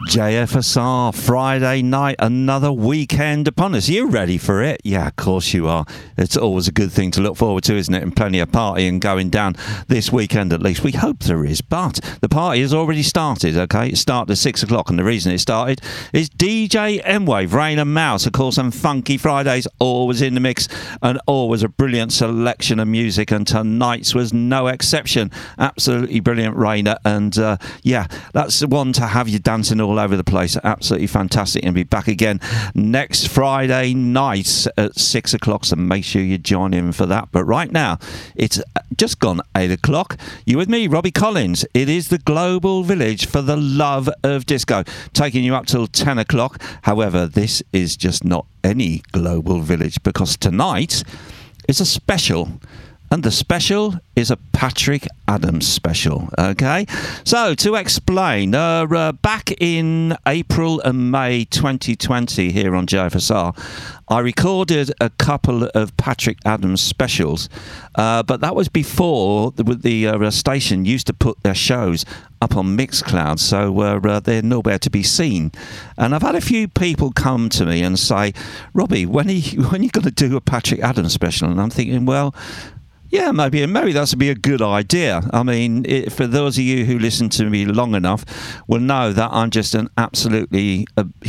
JFSR, Friday night, another weekend upon us. You ready for it? Yeah, of course you are. It's always a good thing to look forward to, isn't it? And plenty of partying going down this weekend at least. We hope there is, but the party has already started, okay? It started at 6 o'clock, and the reason it started is DJ M-Wave, Rain and Mouse, of course, and Funky Fridays, always in the mix, and always a brilliant selection of music, and tonight's was no exception. Absolutely brilliant, Rainer, and yeah, that's the one to have you dancing all over the place. Absolutely fantastic, and be back again next Friday night at 6 o'clock, so make sure you join in for that. But right now, it's just gone 8 o'clock. You with me, Robbie Collins. It is the Global Village for the love of disco, taking you up till 10 o'clock. However, this is just not any Global Village, because tonight is a special. And the special is a Patrick Adams special, okay? So, to explain, back in April and May 2020 here on JFSR, I recorded a couple of Patrick Adams specials, but that was before the station used to put their shows up on Mixcloud, so they're nowhere to be seen. And I've had a few people come to me and say, Robbie, when are you going to do a Patrick Adams special? And I'm thinking, well, yeah, maybe that would be a good idea. I mean, for those of you who listen to me long enough will know that I'm just an absolutely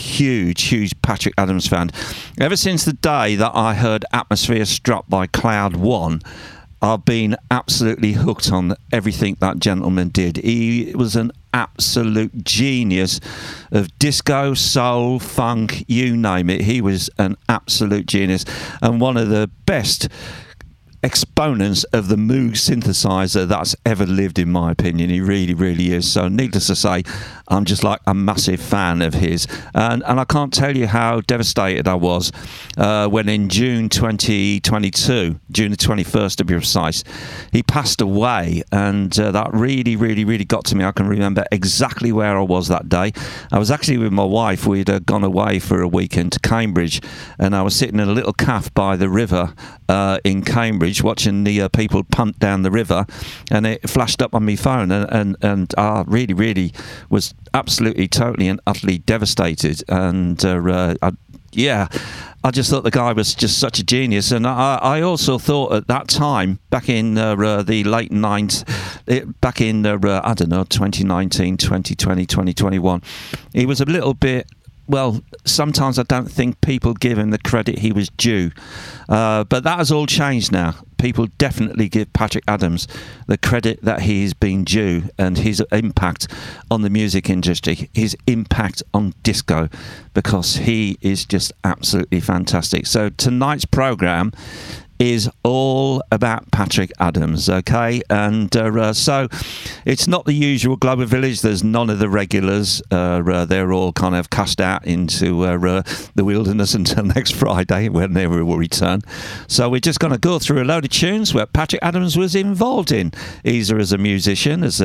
huge Patrick Adams fan. Ever since the day that I heard Atmosphere Struck by Cloud One, I've been absolutely hooked on everything that gentleman did. He was an absolute genius of disco, soul, funk, you name it. He was an absolute genius, and one of the best exponents of the Moog synthesizer that's ever lived, in my opinion. He really is. So needless to say, I'm just like a massive fan of his, and I can't tell you how devastated I was when in June 2022, June the 21st to be precise, he passed away, and that really got to me. I can remember exactly where I was that day. I was actually with my wife. We'd gone away for a weekend to Cambridge, and I was sitting in a little cafe by the river in Cambridge, watching the people punt down the river, and it flashed up on my phone, and I really was absolutely, totally and utterly devastated. And I just thought the guy was just such a genius. And I also thought at that time, back in the late 90s, back in, I don't know, 2019, 2020, 2021, he was a little bit, well, sometimes I don't think people give him the credit he was due. But that has all changed now. People definitely give Patrick Adams the credit that he's been due, and his impact on the music industry, his impact on disco, because he is just absolutely fantastic. So tonight's programme is all about Patrick Adams, okay? And so it's not the usual Global Village. There's none of the regulars. They're all kind of cast out into the wilderness until next Friday, when they will return. So we're just going to go through a load of tunes where Patrick Adams was involved in, either as a musician, as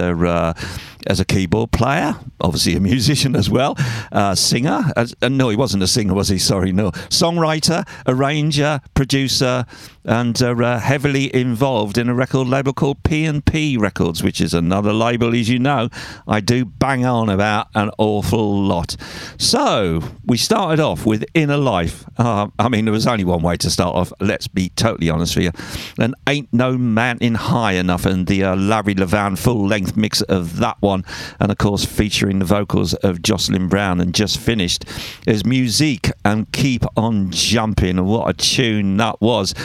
a keyboard player, obviously a musician as well, singer. No, he wasn't a singer, was he? Sorry, no. Songwriter, arranger, producer, and heavily involved in a record label called P&P Records, which is another label, as you know, I do bang on about an awful lot. So, we started off with Inner Life. I mean, there was only one way to start off, let's be totally honest with you. And Ain't No Mountain High Enough, and the Larry Levan full-length mix of that one, and of course featuring the vocals of Jocelyn Brown. And just finished is Musique and Keep On Jumping. What a tune that was.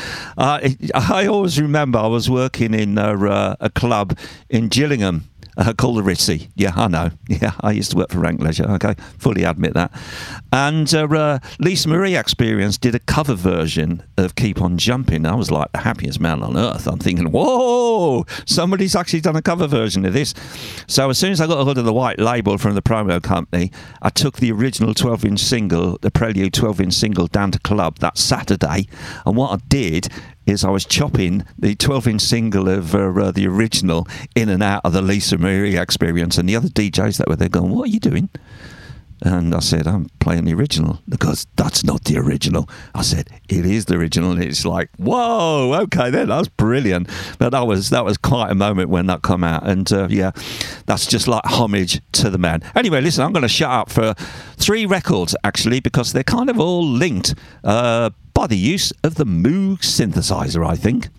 I always remember I was working in a club in Gillingham called the Ritzy. Yeah, I know. Yeah, I used to work for Rank Leisure. Okay, fully admit that. And Lisa Marie Experience did a cover version of Keep On Jumping. I was like the happiest man on earth. I'm thinking, whoa, somebody's actually done a cover version of this. So as soon as I got a hold of the white label from the promo company, I took the original 12-inch single, the Prelude 12-inch single, down to club that Saturday. And what I did is I was chopping the 12-inch single of the original in and out of the Lisa Marie Experience, and the other DJs that were there going, what are you doing? And I said, I'm playing the original. Because that's not the original. I said, it is the original. And it's like, whoa, okay then, that's brilliant. But that was quite a moment when that come out. And yeah, that's just like homage to the man. Anyway, listen, I'm going to shut up for 3 records, actually, because they're kind of all linked by the use of the Moog synthesizer, I think.